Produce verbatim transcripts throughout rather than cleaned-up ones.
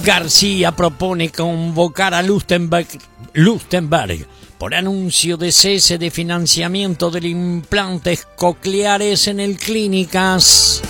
García propone convocar a Lustenberg, Lustenberg por anuncio de cese de financiamiento de implantes cocleares en el Clínicas.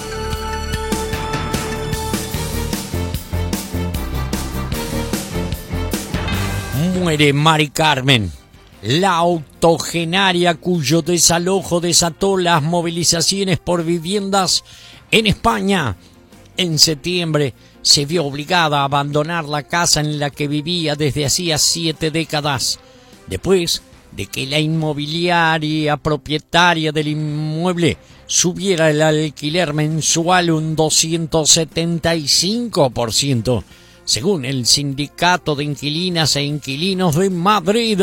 Muere Mari Carmen, la octogenaria cuyo desalojo desató las movilizaciones por viviendas en España. En septiembre se vio obligada a abandonar la casa en la que vivía desde hacía siete décadas, después de que la inmobiliaria propietaria del inmueble subiera el alquiler mensual un doscientos setenta y cinco por ciento, según el Sindicato de Inquilinas e Inquilinos de Madrid.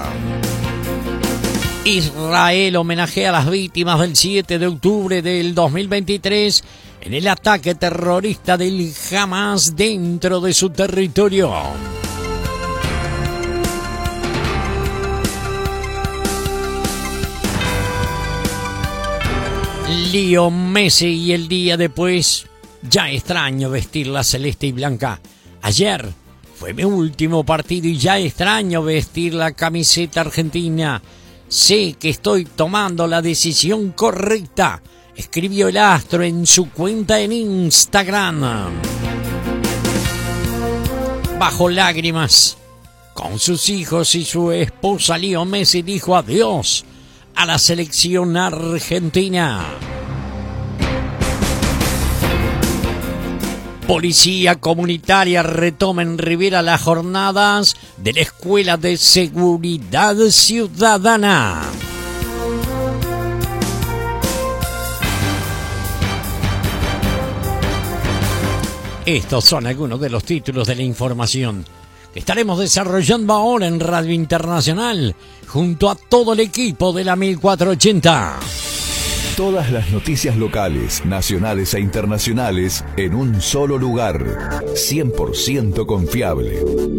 Israel homenajea a las víctimas del siete de octubre del dos mil veintitrés en el ataque terrorista del Hamas dentro de su territorio. Leo Messi y el día después, ya extraño vestir la celeste y blanca. Ayer fue mi último partido y ya extraño vestir la camiseta argentina. Sé que estoy tomando la decisión correcta, escribió el astro en su cuenta en Instagram. Bajo lágrimas, con sus hijos y su esposa, Leo Messi dijo adiós a la selección argentina. Policía Comunitaria retoma en Rivera las jornadas de la Escuela de Seguridad Ciudadana. Estos son algunos de los títulos de la información que estaremos desarrollando ahora en Radio Internacional junto a todo el equipo de la mil cuatrocientos ochenta. Todas las noticias locales, nacionales e internacionales en un solo lugar. cien por ciento confiable.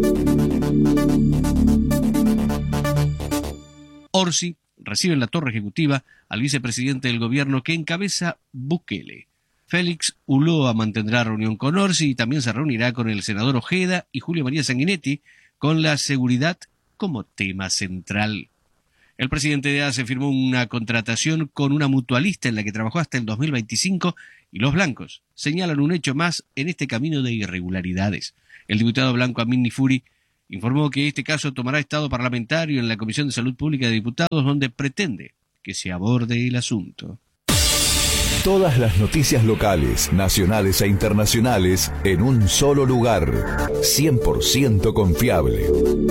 Orsi recibe en la torre ejecutiva al vicepresidente del gobierno que encabeza Bukele. Félix Ulloa mantendrá reunión con Orsi y también se reunirá con el senador Ojeda y Julio María Sanguinetti con la seguridad como tema central. El presidente de A C E firmó una contratación con una mutualista en la que trabajó hasta el dos mil veinticinco y los blancos señalan un hecho más en este camino de irregularidades. El diputado blanco Amin Nifuri informó que este caso tomará estado parlamentario en la Comisión de Salud Pública de Diputados, donde pretende que se aborde el asunto. Todas las noticias locales, nacionales e internacionales en un solo lugar. cien por ciento confiable.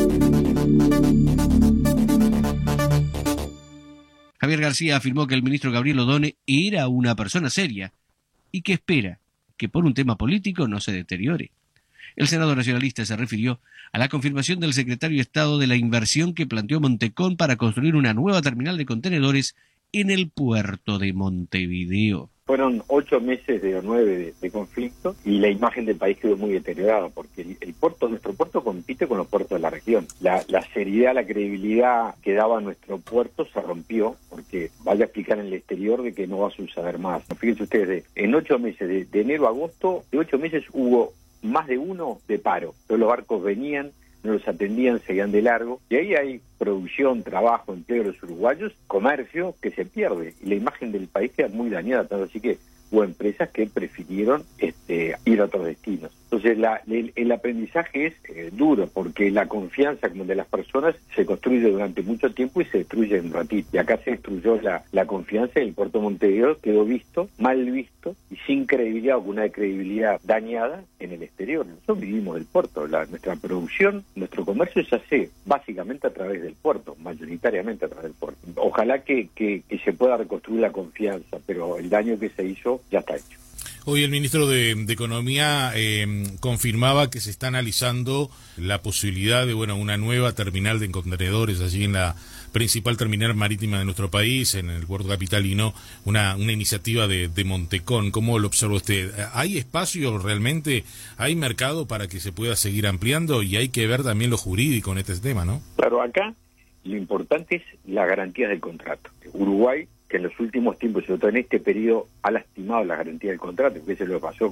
Javier García afirmó que el ministro Gabriel Odone era una persona seria y que espera que por un tema político no se deteriore. El senador nacionalista se refirió a la confirmación del secretario de Estado de la inversión que planteó Montecón para construir una nueva terminal de contenedores en el puerto de Montevideo. Fueron ocho meses de o nueve de, de conflicto y la imagen del país quedó muy deteriorada porque el, el puerto, nuestro puerto compite con los puertos de la región. La, la seriedad, la credibilidad que daba nuestro puerto se rompió porque vaya a explicar en el exterior de que no va a suceder más. Fíjense ustedes, de, en ocho meses, de, de enero a agosto, de ocho meses hubo más de uno de paro. Todos los barcos venían, no los atendían, seguían de largo. Y ahí hay producción, trabajo, empleo de los uruguayos, comercio que se pierde. Y la imagen del país queda muy dañada, tanto así que hubo empresas que prefirieron este, ir a otros destinos. Entonces la, el, el aprendizaje es eh, duro, porque la confianza como de las personas se construye durante mucho tiempo y se destruye en un ratito. Y acá se destruyó la, la confianza y el puerto de Montevideo quedó visto, mal visto y sin credibilidad o con una credibilidad dañada en el exterior. Nosotros vivimos del puerto, la, nuestra producción, nuestro comercio se hace básicamente a través del puerto, mayoritariamente a través del puerto. Ojalá que, que, que se pueda reconstruir la confianza, pero el daño que se hizo ya está hecho. Hoy el ministro de, de Economía eh, confirmaba que se está analizando la posibilidad de bueno una nueva terminal de contenedores allí en la principal terminal marítima de nuestro país, en el puerto capitalino, una, una iniciativa de, de Montecón. ¿Cómo lo observa usted? ¿Hay espacio realmente? ¿Hay mercado para que se pueda seguir ampliando? Y hay que ver también lo jurídico en este tema, ¿no? Claro, acá lo importante es la garantía del contrato. Uruguay, que en los últimos tiempos, sobre todo en este periodo, ha lastimado la garantía del contrato, porque eso es lo que pasó con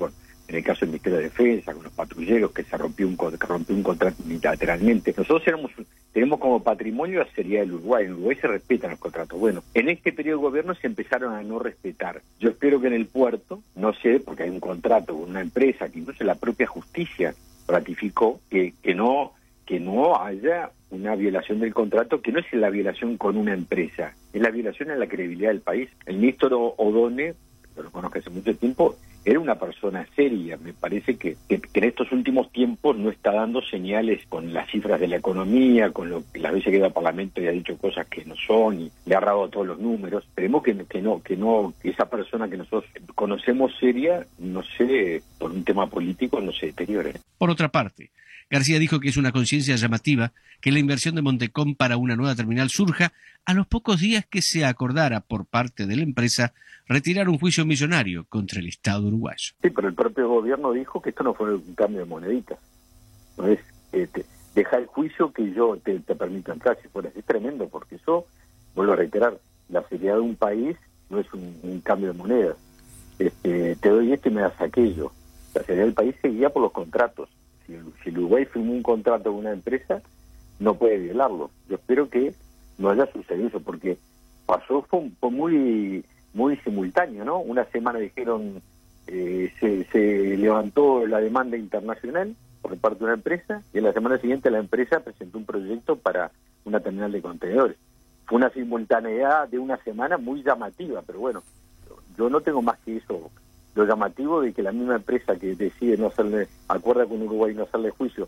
en el caso del Ministerio de Defensa, con los patrulleros, que se rompió un, que rompió un contrato unilateralmente. Nosotros tenemos, tenemos como patrimonio la seriedad del Uruguay. En Uruguay se respetan los contratos. Bueno, en este periodo de gobierno se empezaron a no respetar. Yo espero que en el puerto, no sé, porque hay un contrato con una empresa que incluso la propia justicia ratificó, que, que no que no haya una violación del contrato, que no es la violación con una empresa, es la violación a la credibilidad del país. El ministro Odone, yo lo conozco hace mucho tiempo, era una persona seria. Me parece que, que, que en estos últimos tiempos no está dando señales con las cifras de la economía, con lo que las veces que iba al Parlamento y ha dicho cosas que no son y le ha robado todos los números. Esperemos que, que no, que no, que esa persona que nosotros conocemos seria, no se, por un tema político, no se deteriore. Por otra parte, García dijo que es una conciencia llamativa que la inversión de Montecom para una nueva terminal surja a los pocos días que se acordara por parte de la empresa retirar un juicio millonario contra el Estado uruguayo. Sí, pero el propio gobierno dijo que esto no fue un cambio de moneditas. No es, este, deja el juicio que yo te, te permito entrar, si fuera así. Es tremendo, porque eso, vuelvo a reiterar, la seriedad de un país no es un, un cambio de monedas. Este, te doy esto y me das aquello. La seriedad del país se guía por los contratos. Si, si el Uruguay firmó un contrato con una empresa, no puede violarlo. Yo espero que no haya sucedido eso, porque pasó, fue, fue muy muy simultáneo, ¿no? Una semana dijeron, eh, se, se levantó la demanda internacional por parte de una empresa, y en la semana siguiente la empresa presentó un proyecto para una terminal de contenedores. Fue una simultaneidad de una semana muy llamativa, pero bueno, yo no tengo más que eso. Lo llamativo de que la misma empresa que decide no hacerle, acuerda con Uruguay no hacerle juicio,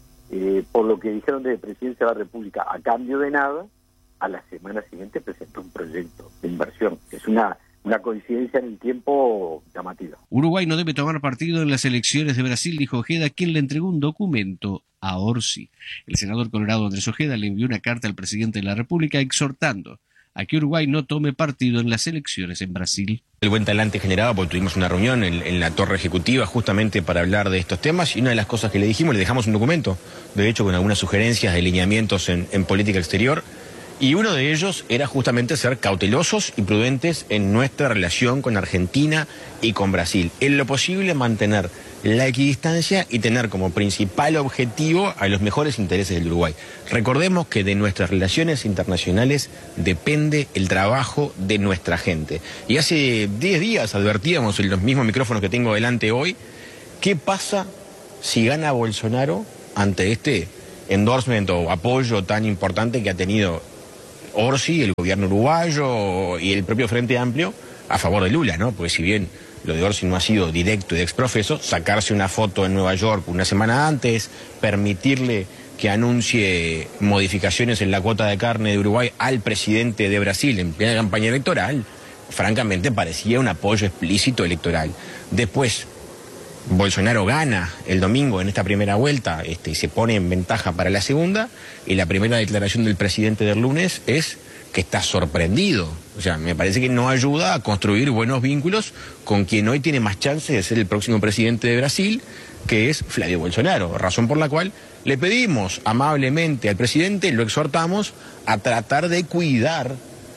eh, por lo que dijeron desde Presidencia de la República, a cambio de nada, a la semana siguiente presentó un proyecto de inversión. Es una, una coincidencia en el tiempo llamativa. Uruguay no debe tomar partido en las elecciones de Brasil, dijo Ojeda, quien le entregó un documento a Orsi. El senador colorado Andrés Ojeda le envió una carta al presidente de la República exhortando a que Uruguay no tome partido en las elecciones en Brasil. El buen talante generado, porque tuvimos una reunión en, en la torre ejecutiva justamente para hablar de estos temas, y una de las cosas que le dijimos, le dejamos un documento, de hecho con algunas sugerencias de lineamientos en, en política exterior, y uno de ellos era justamente ser cautelosos y prudentes en nuestra relación con Argentina y con Brasil. En lo posible mantener la equidistancia y tener como principal objetivo a los mejores intereses del Uruguay. Recordemos que de nuestras relaciones internacionales depende el trabajo de nuestra gente. Y hace diez días advertíamos en los mismos micrófonos que tengo delante hoy, ¿qué pasa si gana Bolsonaro ante este endorsement o apoyo tan importante que ha tenido Orsi, el gobierno uruguayo y el propio Frente Amplio a favor de Lula, ¿no? Porque si bien lo de Orsi no ha sido directo y de exprofeso, sacarse una foto en Nueva York una semana antes, permitirle que anuncie modificaciones en la cuota de carne de Uruguay al presidente de Brasil en plena campaña electoral, francamente parecía un apoyo explícito electoral. Después, Bolsonaro gana el domingo en esta primera vuelta este, y se pone en ventaja para la segunda, y la primera declaración del presidente del lunes es que está sorprendido. O sea, me parece que no ayuda a construir buenos vínculos con quien hoy tiene más chances de ser el próximo presidente de Brasil, que es Flavio Bolsonaro, razón por la cual le pedimos amablemente al presidente, lo exhortamos a tratar de cuidar,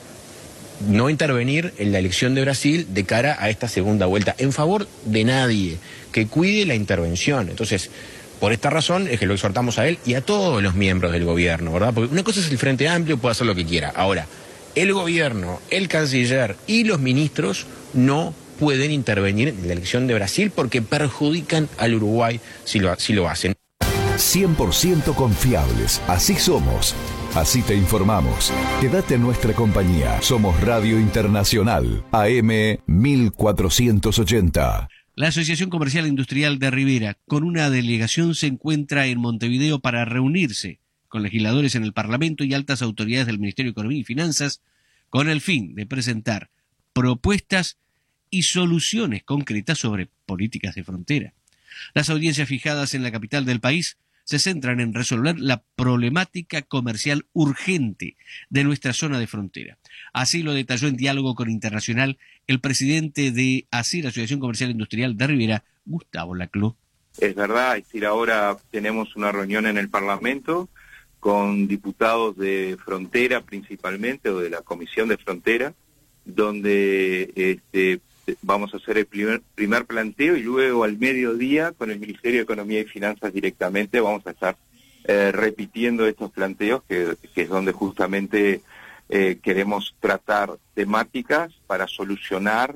no intervenir en la elección de Brasil de cara a esta segunda vuelta, en favor de nadie, que cuide la intervención. Entonces, por esta razón es que lo exhortamos a él y a todos los miembros del gobierno, ¿verdad? Porque una cosa es el Frente Amplio, puede hacer lo que quiera. Ahora, el gobierno, el canciller y los ministros no pueden intervenir en la elección de Brasil porque perjudican al Uruguay si lo, si lo hacen. cien por ciento confiables, así somos. Así te informamos. Quédate en nuestra compañía. Somos Radio Internacional, A M mil cuatrocientos ochenta. La Asociación Comercial e Industrial de Rivera, con una delegación, se encuentra en Montevideo para reunirse con legisladores en el Parlamento y altas autoridades del Ministerio de Economía y Finanzas con el fin de presentar propuestas y soluciones concretas sobre políticas de frontera. Las audiencias fijadas en la capital del país se centran en resolver la problemática comercial urgente de nuestra zona de frontera. Así lo detalló en diálogo con Internacional el presidente de ASIR, Asociación Comercial e Industrial de Rivera, Gustavo Laclau. Es verdad, es decir, ahora tenemos una reunión en el Parlamento con diputados de frontera principalmente, o de la Comisión de Frontera, donde este, vamos a hacer el primer, primer planteo y luego al mediodía con el Ministerio de Economía y Finanzas directamente vamos a estar eh, repitiendo estos planteos que, que es donde justamente eh, queremos tratar temáticas para solucionar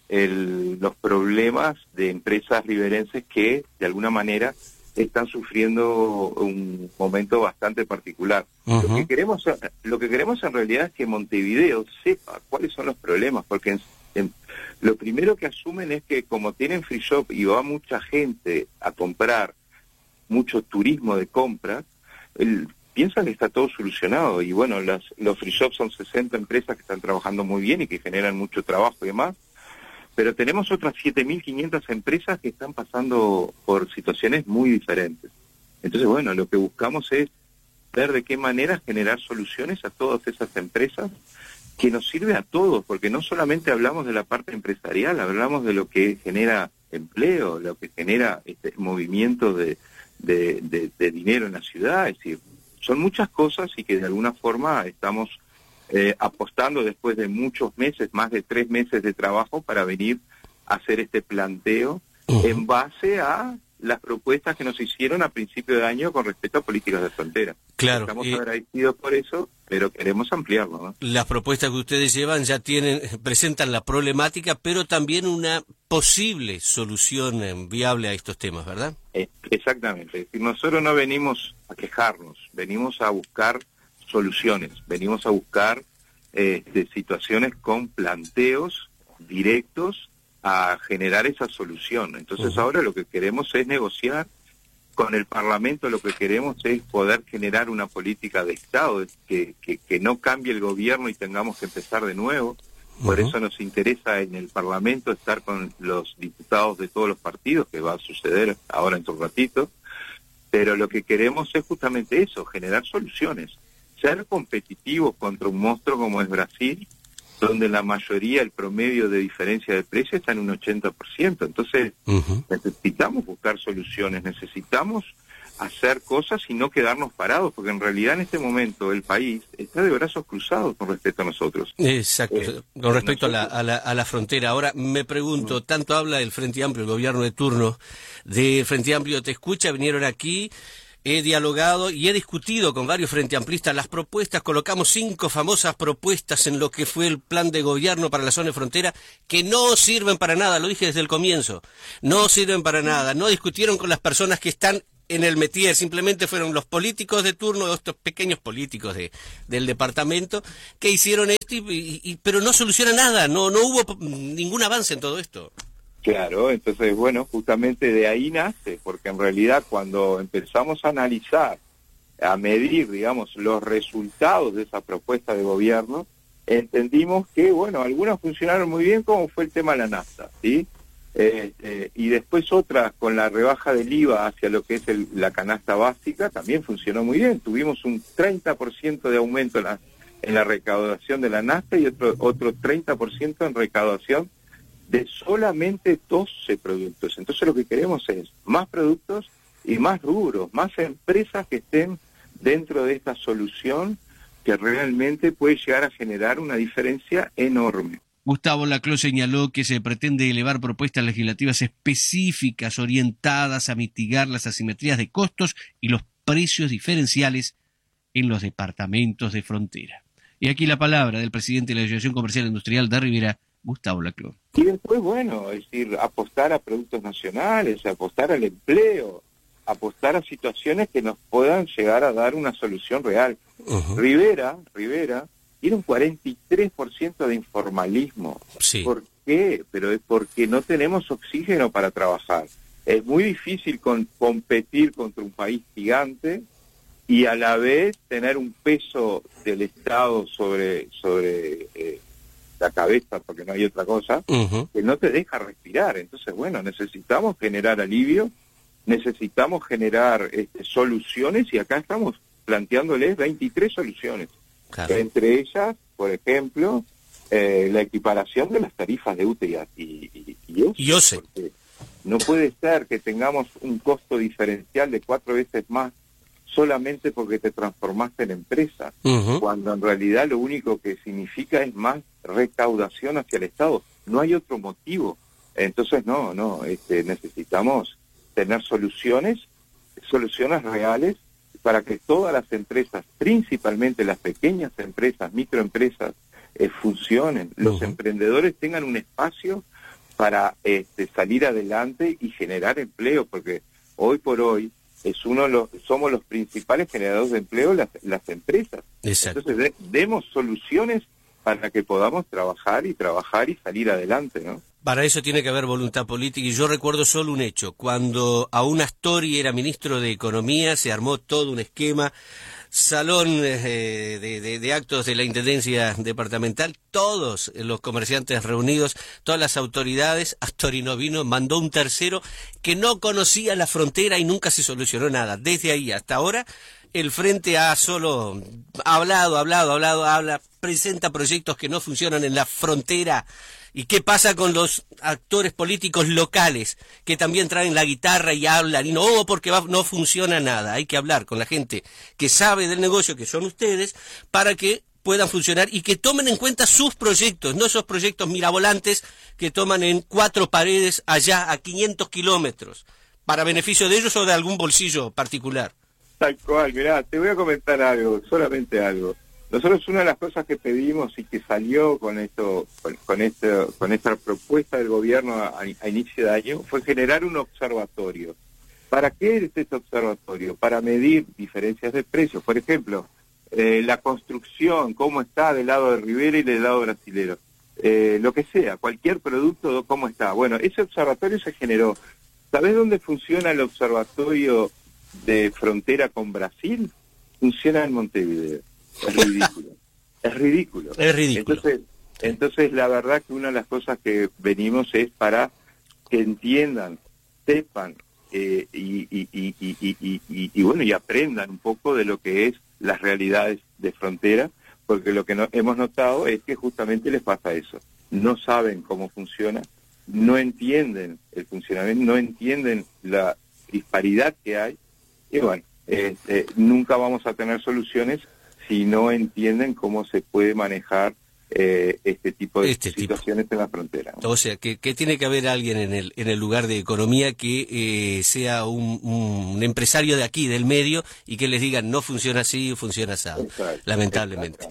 el, los problemas de empresas riverenses que de alguna manera están sufriendo un momento bastante particular. Uh-huh. Lo que queremos, lo que queremos en realidad es que Montevideo sepa cuáles son los problemas, porque en, en, lo primero que asumen es que como tienen free shop y va mucha gente a comprar, mucho turismo de compras, el, piensan que está todo solucionado. Y bueno, las, los free shops son sesenta empresas que están trabajando muy bien y que generan mucho trabajo y demás. Pero tenemos otras siete mil quinientas empresas que están pasando por situaciones muy diferentes. Entonces, bueno, lo que buscamos es ver de qué manera generar soluciones a todas esas empresas que nos sirve a todos, porque no solamente hablamos de la parte empresarial, hablamos de lo que genera empleo, lo que genera este movimiento de, de, de, de dinero en la ciudad. Es decir, son muchas cosas y que de alguna forma estamos Eh, apostando después de muchos meses, más de tres meses de trabajo para venir a hacer este planteo uh-huh. en base a las propuestas que nos hicieron a principio de año con respecto a políticas de frontera. Claro. Estamos y... agradecidos por eso, pero queremos ampliarlo, ¿no? Las propuestas que ustedes llevan ya tienen, presentan la problemática, pero también una posible solución viable a estos temas, ¿verdad? Eh, exactamente. Es decir, nosotros no venimos a quejarnos, venimos a buscar soluciones, venimos a buscar eh, de situaciones con planteos directos a generar esa solución. Entonces uh-huh. ahora lo que queremos es negociar con el Parlamento, lo que queremos es poder generar una política de Estado, que, que, que no cambie el gobierno y tengamos que empezar de nuevo. Por uh-huh. eso nos interesa en el Parlamento estar con los diputados de todos los partidos, que va a suceder ahora en un ratito, pero lo que queremos es justamente eso, generar soluciones. Ser competitivos contra un monstruo como es Brasil, donde la mayoría, el promedio de diferencia de precio está en un ochenta por ciento. Entonces, uh-huh. necesitamos buscar soluciones, necesitamos hacer cosas y no quedarnos parados, porque en realidad en este momento el país está de brazos cruzados con respecto a nosotros. Exacto, eh, con respecto nosotros... a, la, a, la, a la frontera. Ahora me pregunto, uh-huh. tanto habla el Frente Amplio, el gobierno de turno del Frente Amplio, te escucha, vinieron aquí... He dialogado y he discutido con varios frente amplistas las propuestas, colocamos cinco famosas propuestas en lo que fue el plan de gobierno para la zona de frontera, que no sirven para nada, lo dije desde el comienzo, no sirven para nada, no discutieron con las personas que están en el métier, simplemente fueron los políticos de turno, estos pequeños políticos de, del departamento, que hicieron esto, y, y, pero no soluciona nada, no, no hubo ningún avance en todo esto. Claro, entonces, bueno, justamente de ahí nace, porque en realidad cuando empezamos a analizar, a medir, digamos, los resultados de esa propuesta de gobierno, entendimos que, bueno, algunas funcionaron muy bien, como fue el tema de la nafta, ¿sí? Eh, eh, y después otras, con la rebaja del I V A hacia lo que es el, la canasta básica, también funcionó muy bien. Tuvimos un treinta por ciento de aumento en la, en la recaudación de la nafta y otro, otro treinta por ciento en recaudación de solamente doce productos. Entonces lo que queremos es más productos y más rubros, más empresas que estén dentro de esta solución que realmente puede llegar a generar una diferencia enorme. Gustavo Laclau señaló que se pretende elevar propuestas legislativas específicas orientadas a mitigar las asimetrías de costos y los precios diferenciales en los departamentos de frontera. Y aquí la palabra del presidente de la Asociación Comercial e Industrial de Rivera, Gustavo Laclau. Y después, bueno, es decir, apostar a productos nacionales, apostar al empleo, apostar a situaciones que nos puedan llegar a dar una solución real. Uh-huh. Rivera, Rivera, tiene un cuarenta y tres por ciento de informalismo. Sí. ¿Por qué? Pero es porque no tenemos oxígeno para trabajar. Es muy difícil con, competir contra un país gigante y a la vez tener un peso del Estado sobre... sobre eh, la cabeza, porque no hay otra cosa, uh-huh. que no te deja respirar. Entonces, bueno, necesitamos generar alivio, necesitamos generar este, soluciones, y acá estamos planteándoles veintitrés soluciones. Claro. Entre ellas, por ejemplo, eh, la equiparación de las tarifas de U T E y, y, y O S E. Y O S E. Porque no puede ser que tengamos un costo diferencial de cuatro veces más solamente porque te transformaste en empresa, uh-huh. cuando en realidad lo único que significa es más recaudación hacia el Estado. no hay otro motivo. Entonces, no, no, este, necesitamos tener soluciones, soluciones reales para que todas las empresas, principalmente las pequeñas empresas, microempresas, eh, funcionen, los uh-huh. emprendedores tengan un espacio para este, salir adelante y generar empleo, porque hoy por hoy es uno de los, somos los principales generadores de empleo las, las empresas. Exacto. Entonces, de, demos soluciones para que podamos trabajar y trabajar y salir adelante, ¿no? Para eso tiene que haber voluntad política, y yo recuerdo solo un hecho. Cuando aún Astori era ministro de Economía, se armó todo un esquema, salón eh, de, de, de actos de la Intendencia Departamental, todos los comerciantes reunidos, todas las autoridades. Astori no vino, mandó un tercero que no conocía la frontera y nunca se solucionó nada. Desde ahí hasta ahora, el Frente ha solo hablado, hablado, hablado, habla, presenta proyectos que no funcionan en la frontera. ¿Y qué pasa con los actores políticos locales que también traen la guitarra y hablan? Y no, porque va, no funciona nada. Hay que hablar con la gente que sabe del negocio, que son ustedes, para que puedan funcionar y que tomen en cuenta sus proyectos, no esos proyectos mirabolantes que toman en cuatro paredes allá a quinientos kilómetros, para beneficio de ellos o de algún bolsillo particular. Tal cual, mirá, te voy a comentar algo, solamente algo. Nosotros una de las cosas que pedimos y que salió con esto, con, con esto, con esta propuesta del gobierno a, a inicio de año fue generar un observatorio. ¿Para qué es este observatorio? Para medir diferencias de precios. Por ejemplo, eh, la construcción, cómo está del lado de Rivera y del lado brasilero. Eh, lo que sea, cualquier producto, cómo está. Bueno, ese observatorio se generó. ¿Sabés dónde funciona el observatorio de frontera con Brasil? Funciona en Montevideo. Es ridículo, es ridículo. Es ridículo. Entonces, entonces, la verdad que una de las cosas que venimos es para que entiendan, sepan eh, y, y, y, y, y, y, y, y bueno, y aprendan un poco de lo que es las realidades de frontera, porque lo que no, hemos notado es que justamente les pasa eso. No saben cómo funciona, no entienden el funcionamiento, no entienden la disparidad que hay, y bueno, eh, eh, nunca vamos a tener soluciones si no entienden cómo se puede manejar eh, este tipo de este situaciones tipo. en la frontera, ¿no? O sea, que, que tiene que haber alguien en el en el lugar de economía que eh, sea un, un empresario de aquí, del medio, y que les digan no funciona así, funciona así, lamentablemente.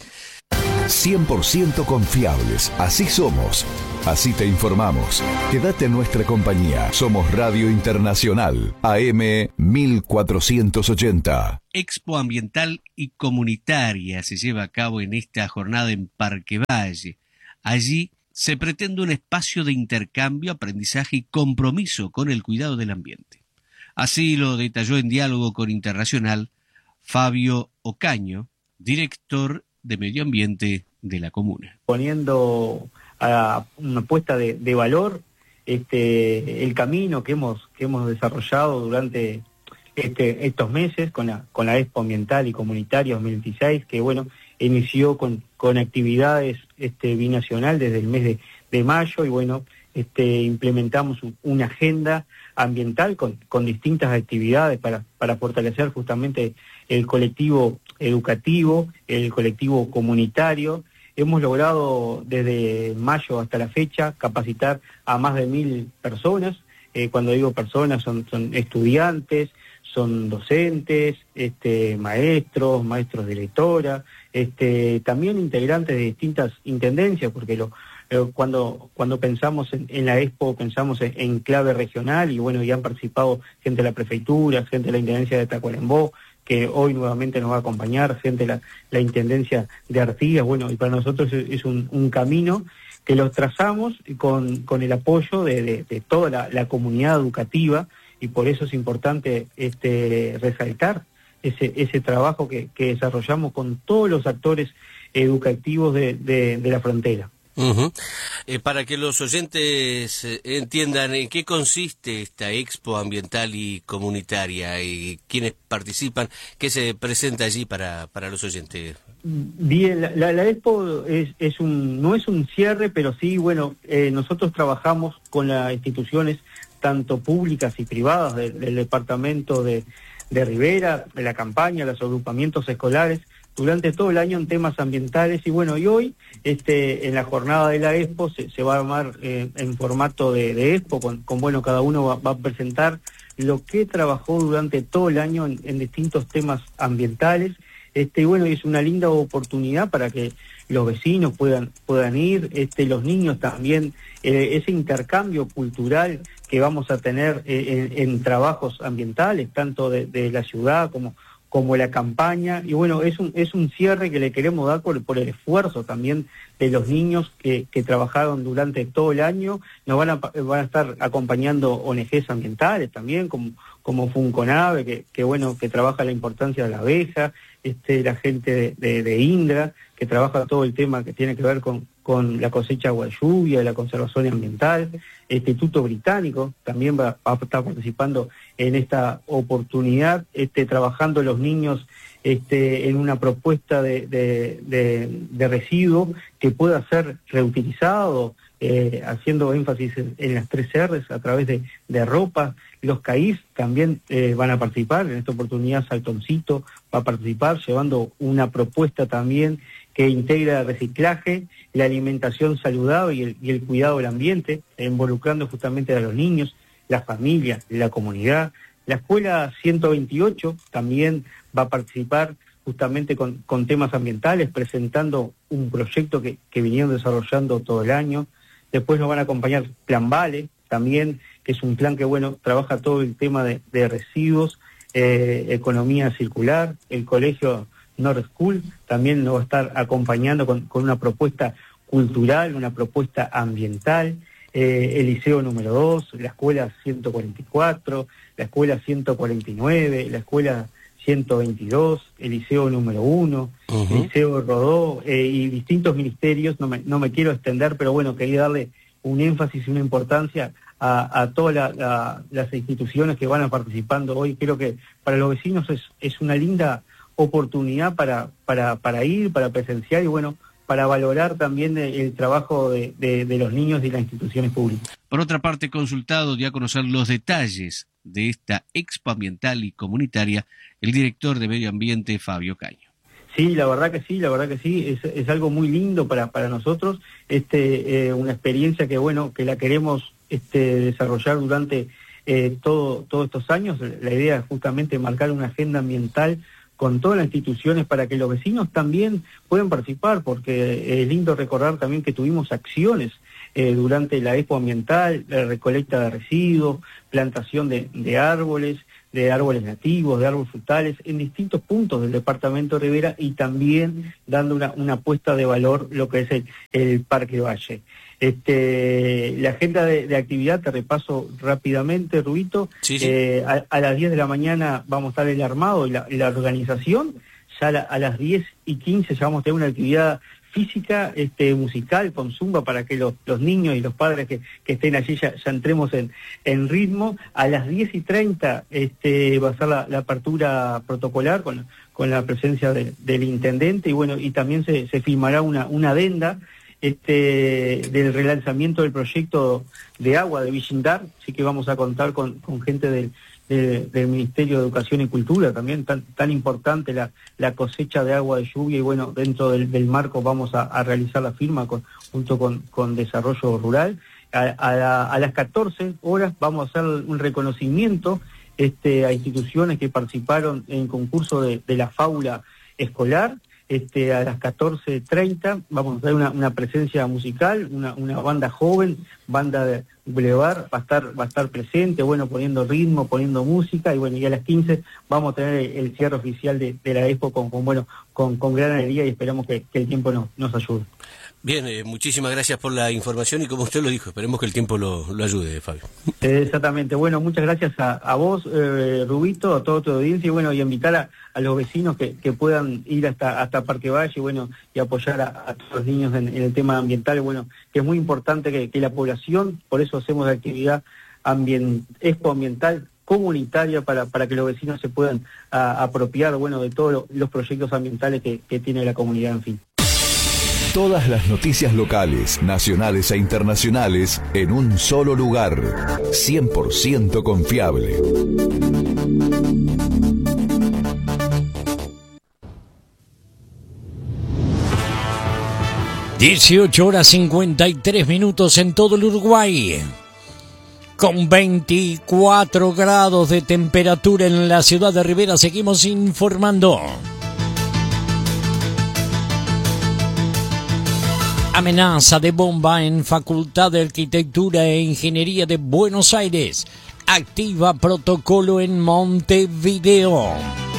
cien por ciento confiables, así somos, así te informamos. Quédate en nuestra compañía, somos Radio Internacional, A M mil cuatrocientos ochenta. Expo Ambiental y Comunitaria se lleva a cabo en esta jornada en Parque Valle. Allí se pretende un espacio de intercambio, aprendizaje y compromiso con el cuidado del ambiente. Así lo detalló en diálogo con Internacional Fabio Ocaño, director de Medio Ambiente de la comuna. Poniendo a una puesta de, de valor este el camino que hemos que hemos desarrollado durante este estos meses con la con la Expo Ambiental y Comunitaria dos mil veintiséis, que bueno, inició con con actividades este binacional desde el mes de, de mayo, y bueno, este implementamos un, una agenda ambiental con con distintas actividades para para fortalecer justamente el colectivo educativo, el colectivo comunitario. Hemos logrado desde mayo hasta la fecha capacitar a más de mil personas. Eh, cuando digo personas son, son estudiantes, son docentes, este, maestros, maestros de lectora, este, también integrantes de distintas intendencias, porque lo, eh, cuando cuando pensamos en, en la Expo pensamos en, en clave regional, y bueno, ya han participado gente de la prefeitura, gente de la intendencia de Tacuarembó, que hoy nuevamente nos va a acompañar, gente de la, la Intendencia de Artigas. Bueno, y para nosotros es, es un, un camino que los trazamos con, con el apoyo de, de, de toda la, la comunidad educativa, y por eso es importante este resaltar ese ese trabajo que, que desarrollamos con todos los actores educativos de, de, de la frontera. Uh-huh. Eh, para que los oyentes eh, entiendan en qué consiste esta Expo Ambiental y Comunitaria y quiénes participan, qué se presenta allí para, para los oyentes. Bien, la, la, la Expo es, es un no es un cierre, pero sí, bueno, eh, nosotros trabajamos con las instituciones tanto públicas y privadas de, del departamento de, de Rivera, de la campaña, los agrupamientos escolares, durante todo el año en temas ambientales. Y bueno, y hoy este, en la jornada de la Expo se, se va a armar eh, en formato de, de Expo, con, con bueno, cada uno va, va a presentar lo que trabajó durante todo el año en, en distintos temas ambientales. Este, y bueno, es una linda oportunidad para que los vecinos puedan puedan ir, este, los niños también, eh, ese intercambio cultural que vamos a tener eh, en, en trabajos ambientales, tanto de, de la ciudad como como la campaña. Y bueno, es un es un cierre que le queremos dar por, por el esfuerzo también de los niños que, que trabajaron durante todo el año. Nos van a, van a estar acompañando O N Ges ambientales también, como, como Funconave, que, que bueno, que trabaja la importancia de la abeja, este, la gente de, de, de Indra, que trabaja todo el tema que tiene que ver con, con la cosecha de agua de lluvia, la conservación ambiental. El Instituto Británico también va, va a estar participando en esta oportunidad, este, trabajando los niños este, en una propuesta de, de, de, de residuo que pueda ser reutilizado, eh, haciendo énfasis en, en las tres R's a través de, de ropa. Los C A I F también eh, van a participar, en esta oportunidad Saltoncito va a participar, llevando una propuesta también que integra el reciclaje, la alimentación saludable y el, y el cuidado del ambiente, involucrando justamente a los niños, las familias, la comunidad. La Escuela ciento veintiocho también va a participar justamente con, con temas ambientales, presentando un proyecto que, que vinieron desarrollando todo el año. Después nos van a acompañar Plan Vale, también, que es un plan que, bueno, trabaja todo el tema de, de residuos, eh, economía circular. El colegio North School también nos va a estar acompañando con, con una propuesta cultural, una propuesta ambiental. Eh, el liceo número dos, la escuela ciento cuarenta y cuatro, la escuela ciento cuarenta y nueve, la escuela ciento veintidós, el liceo número uno, uh-huh. el liceo Rodó, eh, y distintos ministerios. No me, no me quiero extender, pero bueno, quería darle un énfasis y una importancia a, a todas la, la, las instituciones que van a participando hoy. Creo que para los vecinos es, es una linda oportunidad para, para, para ir, para presenciar y bueno, para valorar también el, el trabajo de, de, de los niños y las instituciones públicas. Por otra parte, consultado dio a conocer los detalles de esta expo ambiental y comunitaria el director de Medio Ambiente, Fabio Caño. Sí, la verdad que sí, la verdad que sí, es, es algo muy lindo para, para nosotros, este, eh, una experiencia que bueno, que la queremos este, desarrollar durante eh, todo, todos estos años. La idea es justamente marcar una agenda ambiental con todas las instituciones para que los vecinos también puedan participar, porque es lindo recordar también que tuvimos acciones eh, durante la expo ambiental, la recolecta de residuos, plantación de, de árboles, de árboles nativos, de árboles frutales, en distintos puntos del departamento de Rivera y también dando una, una apuesta de valor lo que es el, el Parque Valle. Este, la agenda de, de actividad, te repaso rápidamente, Rubito. Sí, sí. Eh, a, a las diez de la mañana vamos a estar el armado y la, y la organización. Ya a, la, a las diez y quince ya vamos a tener una actividad física, este, musical, con zumba, para que los, los niños y los padres que, que estén allí ya, ya entremos en, en ritmo. A las diez y treinta este, va a ser la, la apertura protocolar con, con la presencia de, del intendente y bueno, y también se, se firmará una, una adenda este, del relanzamiento del proyecto de agua de Villindar, así que vamos a contar con, con gente del, de, del Ministerio de Educación y Cultura, también tan, tan importante la, la cosecha de agua de lluvia, y bueno, dentro del, del marco vamos a, a realizar la firma con, junto con, con Desarrollo Rural. A, a, la, a las catorce horas vamos a hacer un reconocimiento este, a instituciones que participaron en concurso de, de la fábula escolar. Este, a las catorce treinta vamos a tener una, una presencia musical, una, una banda joven, banda de Boulevard, va a estar, va a estar presente, bueno, poniendo ritmo, poniendo música, y bueno, y a las quince vamos a tener el, el cierre oficial de, de la expo con, con bueno, con, con gran alegría, y esperamos que, que el tiempo nos, nos ayude. Bien, eh, muchísimas gracias por la información y como usted lo dijo, esperemos que el tiempo lo, lo ayude, Fabio. Eh, exactamente, bueno, muchas gracias a, a vos, eh, Rubito, a toda tu audiencia, y bueno, y invitar a, a los vecinos que, que puedan ir hasta hasta Parque Valle, y bueno, y apoyar a, a todos los niños en, en el tema ambiental, bueno, que es muy importante que, que la población, por eso hacemos la actividad ambient, expo ambiental comunitaria para, para que los vecinos se puedan a, apropiar, bueno, de todos lo, los proyectos ambientales que, que tiene la comunidad, en fin. Todas las noticias locales, nacionales e internacionales en un solo lugar. cien por ciento confiable. dieciocho horas cincuenta y tres minutos en todo el Uruguay. Con veinticuatro grados de temperatura en la ciudad de Rivera, seguimos informando. Amenaza de bomba en Facultad de Arquitectura e Ingeniería de Buenos Aires. Activa protocolo en Montevideo.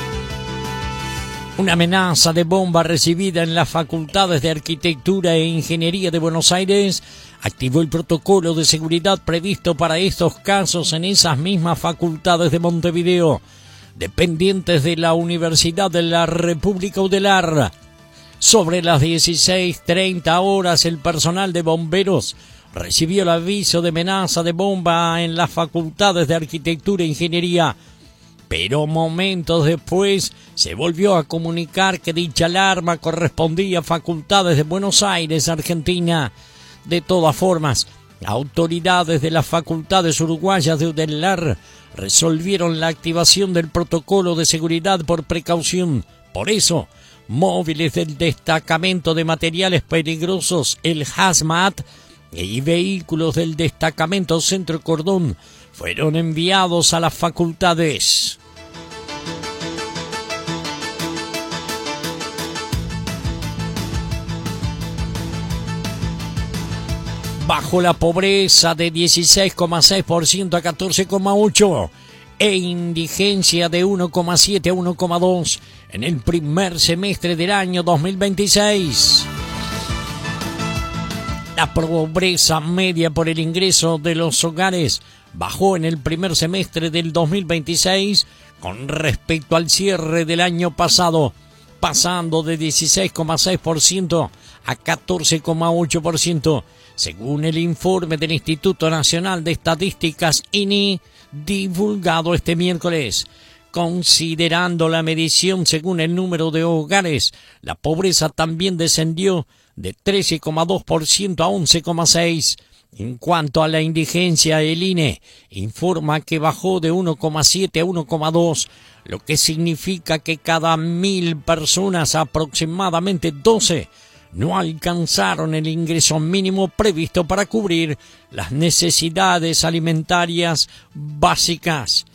Una amenaza de bomba recibida en las facultades de Arquitectura e Ingeniería de Buenos Aires activó el protocolo de seguridad previsto para estos casos en esas mismas facultades de Montevideo, dependientes de la Universidad de la República Udelar. Sobre las dieciséis treinta horas, el personal de bomberos recibió el aviso de amenaza de bomba en las facultades de Arquitectura e Ingeniería, pero momentos después se volvió a comunicar que dicha alarma correspondía a facultades de Buenos Aires, Argentina. De todas formas, autoridades de las facultades uruguayas de Udelar resolvieron la activación del protocolo de seguridad por precaución. Por eso, móviles del destacamento de materiales peligrosos, el HAZMAT, y vehículos del destacamento Centro Cordón fueron enviados a las facultades. Bajo la pobreza de dieciséis coma seis por ciento a catorce coma ocho por ciento e indigencia de uno coma siete a uno coma dos por ciento en el primer semestre del año dos mil veintiséis. La pobreza media por el ingreso de los hogares bajó en el primer semestre del dos mil veintiséis con respecto al cierre del año pasado, pasando de dieciséis coma seis por ciento a catorce coma ocho por ciento, según el informe del Instituto Nacional de Estadísticas I N E, divulgado este miércoles. Considerando la medición según el número de hogares, la pobreza también descendió de trece coma dos por ciento a once coma seis por ciento. En cuanto a la indigencia, el I N E informa que bajó de uno coma siete a uno coma dos, lo que significa que cada mil personas, aproximadamente doce, no alcanzaron el ingreso mínimo previsto para cubrir las necesidades alimentarias básicas.